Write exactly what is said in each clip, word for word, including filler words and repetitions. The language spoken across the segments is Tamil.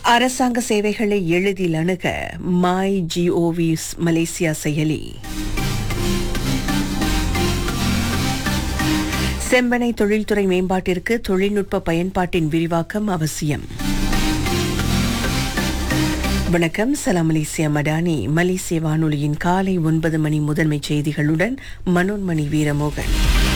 அரசாங்க சேவைகளை எளிதில் அணுக மை ஜிஓவி மலேசியா செயலி. செம்பனை தொழில்துறை மேம்பாட்டிற்கு தொழில்நுட்ப பயன்பாட்டின் விரிவாக்கம் அவசியம். வணக்கம், சலாம் மலேசியா மடானி. மலேசிய வானொலியின் காலை ஒன்பது மணி முதன்மை செய்திகளுடன் மனோன்மணி வீரமோகன்.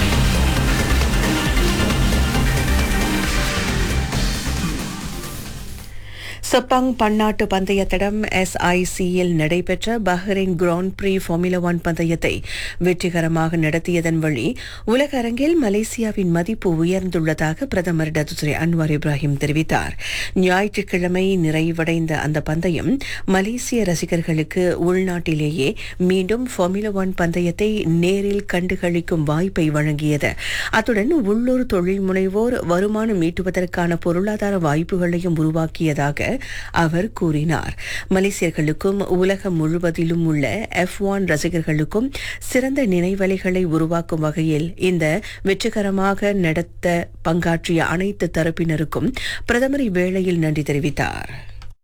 செப்பாங் பன்னாட்டு பந்தயத்திடம் எஸ்ஐசியில் நடைபெற்ற Bahrain grand free formula one பந்தயத்தை வெற்றிகரமாக நடத்தியதன் வழி உலக அரங்கில் மலேசியாவின் மதிப்பு உயர்ந்துள்ளதாக பிரதமர் டத்துஸ்ரீ அன்வார் இப்ராஹிம் தெரிவித்தார். ஞாயிற்றுக்கிழமை நிறைவடைந்த அந்த பந்தயம் மலேசிய ரசிகர்களுக்கு உள்நாட்டிலேயே மீண்டும் ஃபார்முலா ஒன் பந்தயத்தை நேரில் கண்டுகளிக்கும் வாய்ப்பை வழங்கியது. அத்துடன் உள்ளூர் தொழில் முனைவோர் வருமானம் ஈட்டுவதற்கான பொருளாதார வாய்ப்புகளையும் உருவாக்கியதாக அவர் கூறினார். மலேசியர்களுக்கும் உலகம் முழுவதிலும் உள்ள எஃப் ஒன் ரசிகர்களுக்கும் சிறந்த நினைவலைகளை உருவாக்கும் வகையில் இந்த வெற்றிகரமாக நடத்த பங்காற்றிய அனைத்து தரப்பினருக்கும் பிரதமர் இவ்வேளையில் நன்றி தெரிவித்தார்.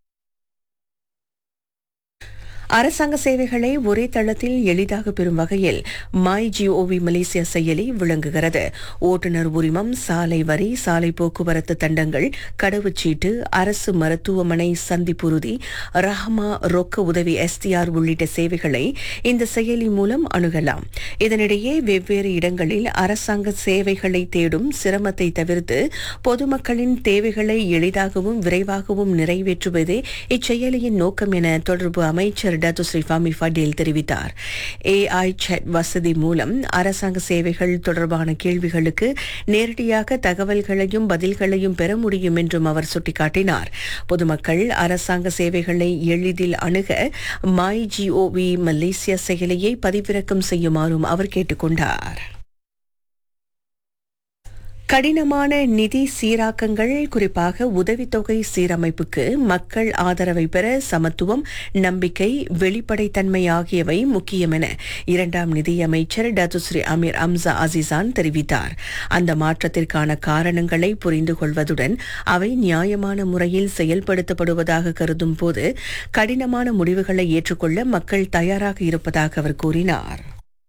அரசாங்க சேவைகளை ஒரே தளத்தில் எளிதாக பெறும் வகையில் மை ஜிஓவி மலேசியா செயலி விளங்குகிறது. ஓட்டுநர் உரிமம், சாலை வரி, சாலை போக்குவரத்து தண்டங்கள், கடவுச்சீட்டு, அரசு மருத்துவமனை சந்திப்புறுதி, ரஹ்மா ரொக்க உதவி எஸ்டிஆர் உள்ளிட்ட சேவைகளை இந்த செயலி மூலம் அணுகலாம். இதனிடையே வெவ்வேறு இடங்களில் அரசாங்க சேவைகளை தேடும் சிரமத்தை தவிர்த்து பொதுமக்களின் தேவைகளை எளிதாகவும் விரைவாகவும் நிறைவேற்றுவதே இச்செயலியின் நோக்கம் என தொடர்பு அமைச்சர் டத்துஸ்ரீ ஃபாமி ஃபடேல் தெரிவித்தார். ஏஐ சாட் வசதி மூலம் அரசாங்க சேவைகள் தொடர்பான கேள்விகளுக்கு நேரடியாக தகவல்களையும் பதில்களையும் பெற முடியும் என்றும் அவர் சுட்டிக்காட்டினார். பொதுமக்கள் அரசாங்க சேவைகளை எளிதில் அணுக மை ஜிஓவி மலேசியா செயலியை பதிவிறக்கம் செய்யுமாறும் அவர் கேட்டுக் கொண்டார். கடினமான நிதி சீராக்கங்கள், குறிப்பாக உதவித்தொகை சீரமைப்புக்கு மக்கள் ஆதரவை பெற சமத்துவம், நம்பிக்கை, வெளிப்படைத்தன்மை ஆகியவை முக்கியம் என இரண்டாம் நிதியமைச்சர் டத்துஸ்ரீ அமீர் அம்சா அசிசான் தெரிவித்தார். அந்த மாற்றத்திற்கான காரணங்களை புரிந்து கொள்வதுடன் அவை நியாயமான முறையில் செயல்படுத்தப்படுவதாக கருதும் போது கடினமான முடிவுகளை ஏற்றுக்கொள்ள மக்கள் தயாராக இருப்பதாக அவர் கூறினார்.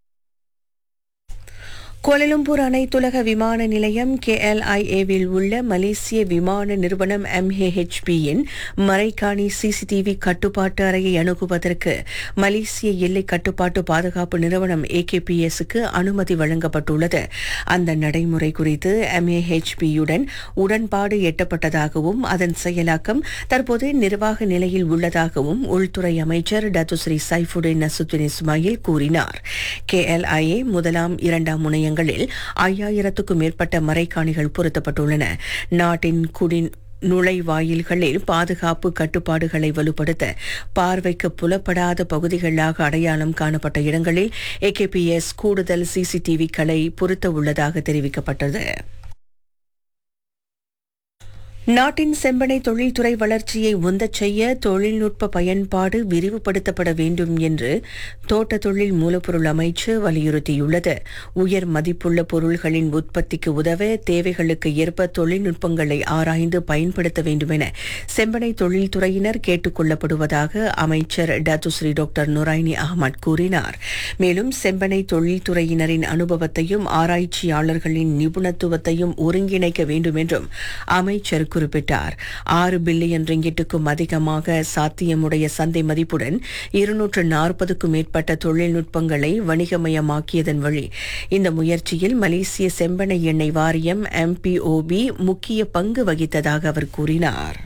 கோலலம்பூர் அனைத்துலக விமான நிலையம் கேஎல்ஐஏவில் உள்ள மலேசிய விமான நிறுவனம் எம்ஏஹெச்பியின் மரைக்காணி சிசிடிவி கட்டுப்பாட்டு அறையை அணுகுவதற்கு மலேசிய எல்லை கட்டுப்பாட்டு பாதுகாப்பு நிறுவனம் ஏகேபிஎஸ்க்கு அனுமதி வழங்கப்பட்டுள்ளது. அந்த நடைமுறை குறித்து எம்ஏஹெச்பியுடன் உடன்பாடு எட்டப்பட்டதாகவும் அதன் செயலாக்கம் தற்போது நிர்வாக நிலையில் உள்ளதாகவும் உள்துறை அமைச்சர் டத்துஸ்ரீ சைஃபுடின் நசுத்தின் இஸ்மாயில் கூறினார். கேஎல்ஐஏ முதலாம் இரண்டாம் முனைய ஐயாயிரத்துக்கும் மேற்பட்ட மரைக்காணிகள் பொருத்தப்பட்டுள்ளன. நாட்டின் குடி நுழைவாயில்களில் பாதுகாப்பு கட்டுப்பாடுகளை வலுப்படுத்த பார்வைக்கு புலப்படாத பகுதிகளாக அடையாளம் காணப்பட்ட இடங்களில் ஏகேபிஎஸ் கூடுதல் சிசிடிவிகளை பொருத்த உள்ளதாக தெரிவிக்கப்பட்டது. நாட்டின் செம்பனை தொழில்துறை வளர்ச்சியை உந்தச் செய்ய தொழில்நுட்ப பயன்பாடு விரிவுபடுத்தப்பட வேண்டும் என்று தோட்ட தொழில் மூலப்பொருள் அமைச்சு வலியுறுத்தியுள்ளது. உயர் மதிப்புள்ள பொருள்களின் உற்பத்திக்கு உதவ தேவைகளுக்கு ஏற்ப தொழில்நுட்பங்களை ஆராய்ந்து பயன்படுத்த வேண்டும் என செம்பனை தொழில்துறையினர் கேட்டுக் கொள்ளப்படுவதாக அமைச்சர் டத்துஸ்ரீ டாக்டர் நுரைனி அகமட் கூறினார். மேலும் செம்பனை தொழில்துறையினரின் அனுபவத்தையும் ஆராய்ச்சியாளர்களின் நிபுணத்துவத்தையும் ஒருங்கிணைக்க வேண்டும் என்றும் அமைச்சர் குறிப்பிட்டார். ஆறு பில்லியன் ரிங்கிட்டுக்கும் அதிகமாக சாத்தியமுடைய சந்தை மதிப்புடன் இருநூற்று நாற்பதுக்கும் மேற்பட்ட தொழில்நுட்பங்களை வணிகமயமாக்கியதன் வழி இந்த முயற்சியில் மலேசிய செம்பனை எண்ணெய் வாரியம் எம்பிஓபி முக்கிய பங்கு வகித்ததாக அவர் கூறினார்.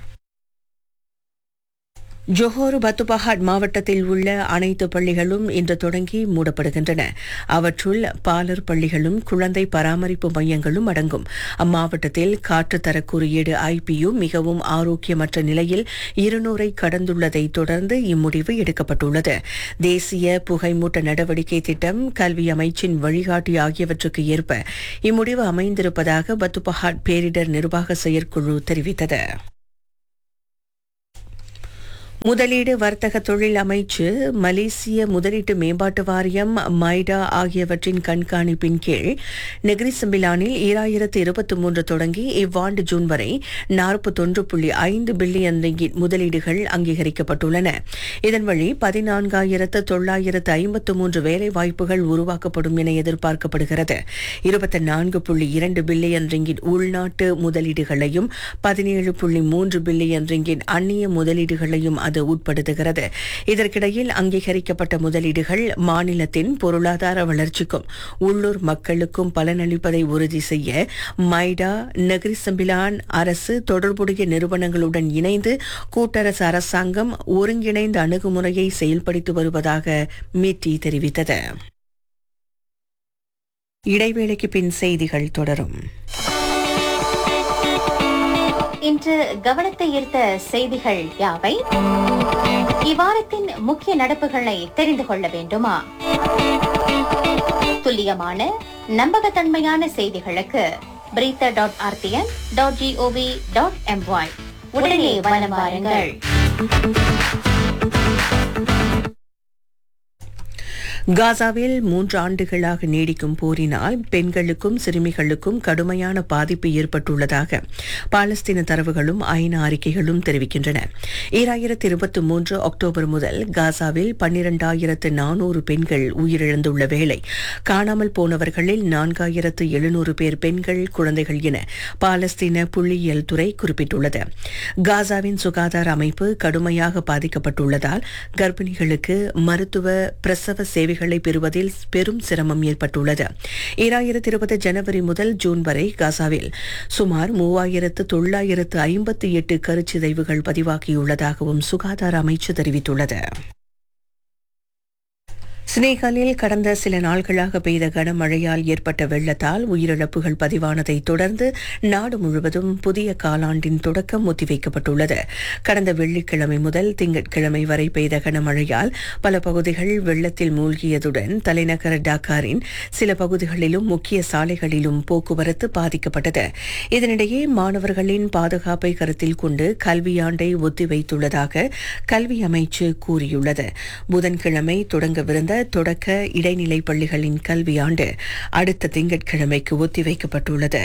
ஜொஹோர் பத்துபஹாட் மாவட்டத்தில் உள்ள அனைத்து பள்ளிகளும் இன்று தொடங்கி மூடப்படுகின்றன. அவற்றுள் பாலர் பள்ளிகளும் குழந்தை பராமரிப்பு மையங்களும் அடங்கும். அம்மாவட்டத்தில் காற்றுத்தர குறியீடு ஐபியு மிகவும் ஆரோக்கியமற்ற நிலையில் இருநூறை கடந்துள்ளதை தொடர்ந்து இம்முடிவு எடுக்கப்பட்டுள்ளது. தேசிய புகைமூட்ட நடவடிக்கை திட்டம், கல்வி அமைச்சின் வழிகாட்டி ஆகியவற்றுக்கு ஏற்ப இம்முடிவு அமைந்திருப்பதாக பத்துபஹாட் பேரிடர் நிர்வாக செயற்குழு தெரிவித்தது. முதலீடு வர்த்தக தொழில் அமைச்சு மலேசிய முதலீட்டு மேம்பாட்டு வாரியம் மைடா ஆகியவற்றின் கண்காணிப்பின் கீழ் நெகிரி சம்பிலானில் ஈராயிரத்து இருபத்தி மூன்று தொடங்கி இவ்வாண்டு ஜூன் வரை நாற்பத்தொன்று புள்ளி ஐந்து பில்லியன் ரிங்கிட் முதலீடுகள் அங்கீகரிக்கப்பட்டுள்ளன. இதன் வழி பதினான்காயிரத்து தொள்ளாயிரத்து ஐம்பத்து மூன்று வேலை வாய்ப்புகள் உருவாக்கப்படும் என எதிர்பார்க்கப்படுகிறது. இருபத்தி நான்கு புள்ளி இரண்டு பில்லியன் ரிங்கிட் உள்நாட்டு முதலீடுகளையும் பதினேழு புள்ளி மூன்று பில்லியன் ரிங்கிட் அந்நிய முதலீடுகளையும் அது உட்படுத்துகிறது. இதற்கிடையில் அங்கீகரிக்கப்பட்ட முதலீடுகள் மாநிலத்தின் பொருளாதார வளர்ச்சிக்கும் உள்ளூர் மக்களுக்கும் பலனளிப்பதை உறுதி செய்ய மைடா நெகிரி சம்பிலான் அரசு தொடர்புடைய நிறுவனங்களுடன் இணைந்து கூட்டரசு அரசாங்கம் ஒருங்கிணைந்த அணுகுமுறையை செயல்படுத்தி வருவதாக மீட்டி தெரிவித்தது. இடைவேளைக்கு பின் செய்திகள் தொடரும். இன்று கவனத்தை ஈர்த்த செய்திகள் யாவை? இவ்வாரத்தின் முக்கிய நடப்புகளை தெரிந்து கொள்ள வேண்டுமா? துல்லியமான நம்பகத்தன்மையான செய்திகளுக்கு பிரீத்த dot RTN dot gov dot MY உடனே வலம் வாருங்கள். காசாவில் மூன்று ஆண்டுகளாக நீடிக்கும் போரினால் பெண்களுக்கும் சிறுமிகளுக்கும் கடுமையான பாதிப்பு ஏற்பட்டுள்ளதாக பாலஸ்தீன தரவுகளும் ஐநா அறிக்கைகளும் தெரிவிக்கின்றன. ஈராயிரத்து இருபத்தி மூன்று அக்டோபர் முதல் காசாவில் பன்னிரண்டாயிரத்து நானூறு பெண்கள் உயிரிழந்துள்ள வேளை காணாமல் போனவர்களில் நான்காயிரத்து எழுநூறு பேர் பெண்கள், குழந்தைகள் என பாலஸ்தீன புள்ளியியல் துறை குறிப்பிட்டுள்ளது. காசாவின் சுகாதார அமைப்பு கடுமையாக பாதிக்கப்பட்டுள்ளதால் கர்ப்பிணிகளுக்கு மருத்துவ பிரசவ சேவை பெறுவதில் பெரும் சிரமம் ஏற்பட்டுள்ளது. ஈராயிரத்து இருபது ஜனவரி முதல் ஜூன் வரை காசாவில் சுமார் மூவாயிரத்து தொள்ளாயிரத்து ஐம்பத்தி எட்டு கருச்சிதைவுகள் பதிவாகியுள்ளதாகவும் சுகாதார அமைச்சு தெரிவித்துள்ளது. சினேகாலில் கடந்த சில நாள்களாக பெய்த கனமழையால் ஏற்பட்ட வெள்ளத்தால் உயிரிழப்புகள் பதிவானதை தொடர்ந்து நாடு முழுவதும் புதிய காலாண்டின் தொடக்கம் ஒத்திவைக்கப்பட்டுள்ளது. கடந்த வெள்ளிக்கிழமை முதல் திங்கட்கிழமை வரை பெய்த கனமழையால் பல பகுதிகள் வெள்ளத்தில் மூழ்கியதுடன் தலைநகர் டாக்காரின் சில பகுதிகளிலும் முக்கிய சாலைகளிலும் போக்குவரத்து பாதிக்கப்பட்டது. இதனிடையே மாணவர்களின் பாதுகாப்பை கருத்தில் கொண்டு கல்வியாண்டை ஒத்திவைத்துள்ளதாக கல்வி அமைச்சு கூறியுள்ளது. புதன்கிழமை தொடங்கவிருந்த தொடக்க இடைநிலை பள்ளிகளின் கல்வியாண்டு அடுத்த திங்கட்கிழமைக்கு ஒத்திவைக்கப்பட்டுள்ளது.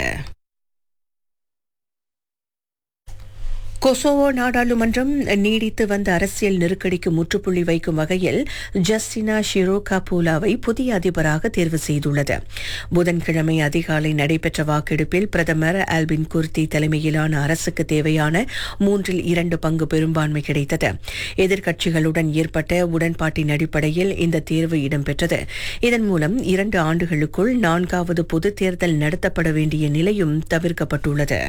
கொசோவோ நாடாளுமன்றம் நீடித்து வந்த அரசியல் நெருக்கடிக்கு முற்றுப்புள்ளி வைக்கும் வகையில் ஜஸ்டினா ஷிரோகாபூலாவை புதிய அதிபராக தேர்வு செய்துள்ளது. புதன்கிழமை அதிகாலை நடைபெற்ற வாக்கெடுப்பில் பிரதமர் ஆல்பின் குர்தி தலைமையிலான அரசுக்கு தேவையான மூன்றில் இரண்டு பங்கு பெரும்பான்மை கிடைத்தது. எதிர்க்கட்சிகளுடன் ஏற்பட்ட உடன்பாட்டின் அடிப்படையில் இந்த தேர்வு இடம்பெற்றது. இதன் மூலம் இரண்டு ஆண்டுகளுக்குள் நான்காவது பொதுத் தேர்தல் நடத்தப்பட வேண்டிய நிலையும் தவிர்க்கப்பட்டுள்ளது.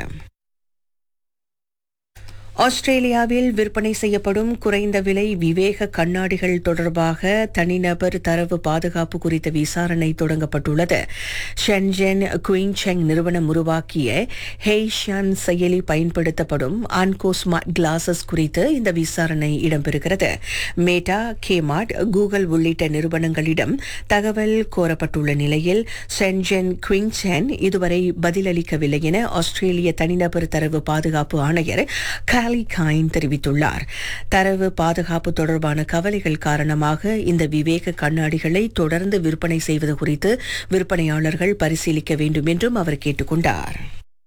ஆஸ்திரேலியாவில் விற்பனை செய்யப்படும் குறைந்த விலை விவேக கண்ணாடிகள் தொடர்பாக தனிநபர் தரவு பாதுகாப்பு குறித்த விசாரணை தொடங்கப்பட்டுள்ளது. ஷென்ஜென் குயின்செங் நிறுவனம் உருவாக்கிய ஹெய்ஷியான் செயலி பயன்படுத்தப்படும் ஆன்கோ ஸ்மார்ட் கிளாஸஸ் குறித்து இந்த விசாரணை இடம்பெறுகிறது. மேட்டா, கேமார்ட், கூகுள் உள்ளிட்ட நிறுவனங்களிடம் தகவல் கோரப்பட்டுள்ள நிலையில் ஷென்ஜென் குயின்சென் இதுவரை பதிலளிக்கவில்லை என ஆஸ்திரேலிய தனிநபர் தரவு பாதுகாப்பு ஆணையர் காயின் தெரிவித்துள்ளார். தரவு பாதுகாப்பு தொடர்பான கவலைகள் காரணமாக இந்த விவேக கண்ணாடிகளை தொடர்ந்து விற்பனை செய்வது குறித்து விற்பனையாளர்கள் பரிசீலிக்க வேண்டும் என்றும் அவர் கேட்டுக் கொண்டார்.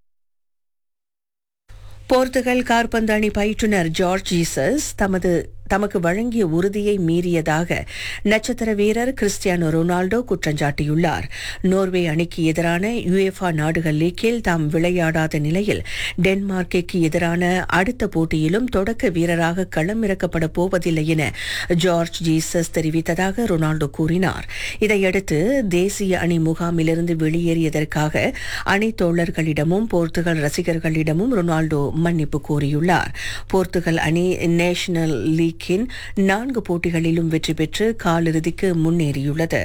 போர்த்துகல் காற்பந்து அணி பயிற்றுநர் ஜார்ஜ் ஜீசஸ் தமது தமக்கு வழங்கிய உறுதியை மீறியதாக நட்சத்திர வீரர் கிறிஸ்டியானோ ரொனால்டோ குற்றஞ்சாட்டியுள்ளார். நோர்வே அணிக்கு எதிரான யுஎஃபா நாடுகள் லீக்கில் தாம் விளையாடாத நிலையில் டென்மார்க்கிற்கு எதிரான அடுத்த போட்டியிலும் தொடக்க வீரராக களமிறக்கப்பட போவதில்லை என ஜார்ஜ் ஜீசஸ் தெரிவித்ததாக ரொனால்டோ கூறினார். இதையடுத்து தேசிய அணி முகாமிலிருந்து வெளியேறியதற்காக அணி தோழர்களிடமும் போர்த்துகல் ரசிகர்களிடமும் ரொனால்டோ மன்னிப்பு கோரியுள்ளார். போர்த்துகல் அணி நேஷனல் லீக் நான்கு போட்டிகளிலும் வெற்றி பெற்று காலிறுதிக்கு முன்னேறியுள்ளது.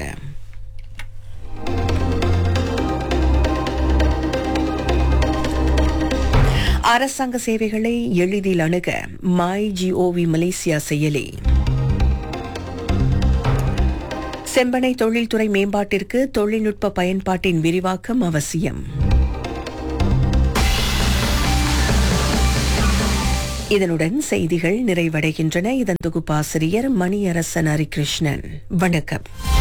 அரசாங்க சேவைகளை எளிதில் அணுக மை ஜிஓவி மலேசியா செயலி. செம்பனை தொழில்துறை மேம்பாட்டிற்கு தொழில்நுட்ப பயன்பாட்டின் விரிவாக்கம் அவசியம். இதனுடன் செய்திகள் நிறைவடைகின்றன. இதன் தொகுப்பாசிரியர் மணியரசன் ஹரிகிருஷ்ணன். வணக்கம்.